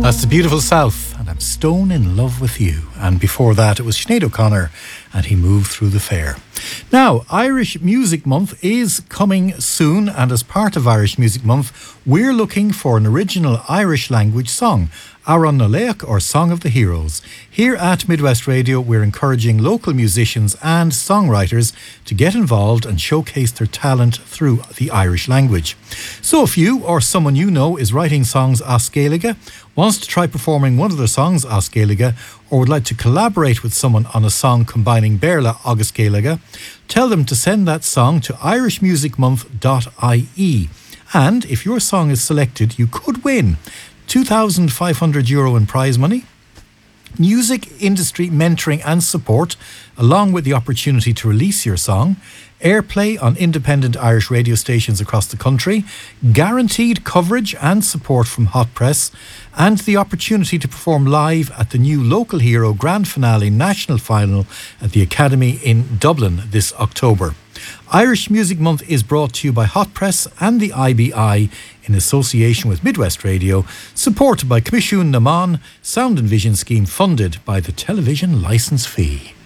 That's the Beautiful South, and I'm stone in love with you. And before that, it was Sinead O'Connor, and He Moved Through the Fair. Now, Irish Music Month is coming soon, and as part of Irish Music Month, we're looking for an original Irish language song, Aran na Léach, or Song of the Heroes. Here at Midwest Radio, we're encouraging local musicians and songwriters to get involved and showcase their talent through the Irish language. So if you or someone you know is writing songs as Gaeilge, wants to try performing one of their songs as Gaeilge, or would like to collaborate with someone on a song combining Béarla agus Gaeilge, tell them to send that song to irishmusicmonth.ie. And if your song is selected, you could win €2,500 in prize money, music industry mentoring and support, along with the opportunity to release your song, airplay on independent Irish radio stations across the country, guaranteed coverage and support from Hot Press, and the opportunity to perform live at the new Local Hero Grand Finale National Final at the Academy in Dublin this October. Irish Music Month is brought to you by Hot Press and the IBI in association with Midwest Radio, supported by Comisiún na Mán Sound and Vision Scheme, funded by the television licence fee.